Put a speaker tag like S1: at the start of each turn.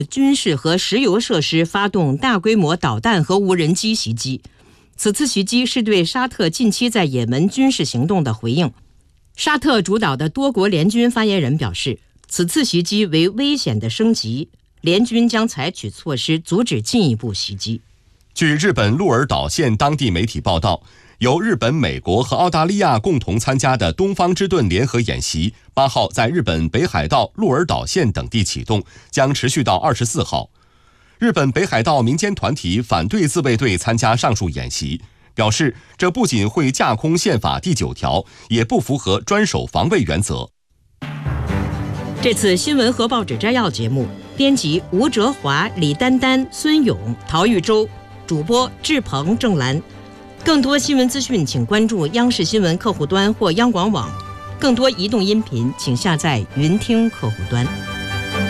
S1: 军事和石油设施发动大规模导弹和无人机袭击。此次袭击是对沙特近期在也门军事行动的回应。沙特主导的多国联军发言人表示，此次袭击为危险的升级，联军将采取措施阻止进一步袭击。
S2: 据日本鹿儿岛县当地媒体报道，由日本、美国和澳大利亚共同参加的东方之盾联合演习8号在日本北海道鹿儿岛县等地启动，将持续到24号。日本北海道民间团体反对自卫队参加上述演习，表示这不仅会架空宪法第9条，也不符合专守防卫原则。
S1: 这次新闻和报纸摘要节目，编辑吴哲华、李丹丹、孙勇、陶玉洲，主播志鹏、郑兰。更多新闻资讯，请关注央视新闻客户端或央广网。更多移动音频，请下载云听客户端。